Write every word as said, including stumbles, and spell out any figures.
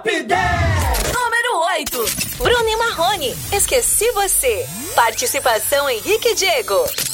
Top dez! Número oito. Bruno e Marrone, Esqueci Você. Participação Henrique Diego.